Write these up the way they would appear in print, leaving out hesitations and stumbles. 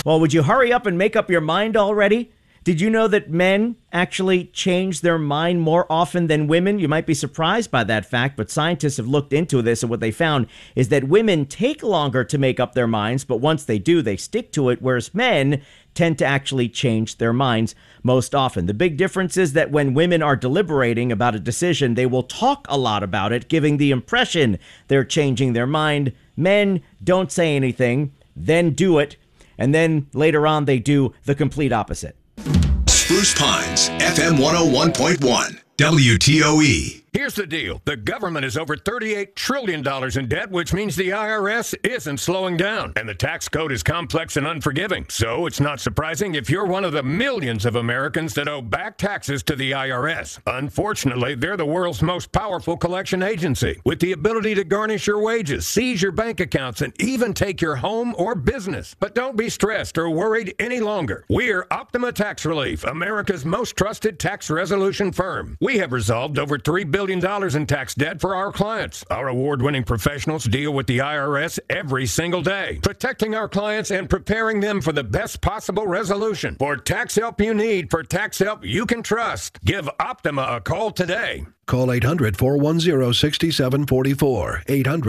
Well, would you hurry up and make up your mind already? Did you know that men actually change their mind more often than women? You might be surprised by that fact, but scientists have looked into this, and what they found is that women take longer to make up their minds, but once they do, they stick to it, whereas men tend to actually change their minds most often. The big difference is that when women are deliberating about a decision, they will talk a lot about it, giving the impression they're changing their mind. Men don't say anything, then do it, and then later on they do the complete opposite. Spruce Pines, FM 101.1, WTOE. Here's the deal. The government is over $38 trillion in debt, which means the IRS isn't slowing down. And the tax code is complex and unforgiving. So it's not surprising if you're one of the millions of Americans that owe back taxes to the IRS. Unfortunately, they're the world's most powerful collection agency, with the ability to garnish your wages, seize your bank accounts, and even take your home or business. But don't be stressed or worried any longer. We're Optima Tax Relief, America's most trusted tax resolution firm. We have resolved over $3 billion in tax debt for our clients. Our award-winning professionals deal with the IRS every single day, protecting our clients and preparing them for the best possible resolution. For tax help you need, for tax help you can trust, give Optima a call today. Call 800-410-6744.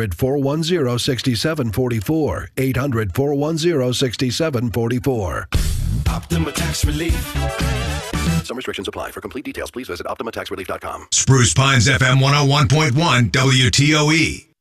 800-410-6744. 800-410-6744. Optima Tax Relief. Some restrictions apply. For complete details, please visit OptimaTaxRelief.com. Spruce Pines, FM 101.1, WTOE.